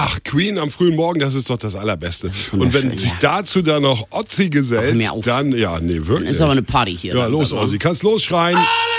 Ach, Queen am frühen Morgen, das ist doch das Allerbeste. Und wenn sich dazu dann noch Ozzy gesellt, dann, ja, nee, wirklich. Ist aber eine Party hier. Ja, los, Ozzy, kannst losschreien.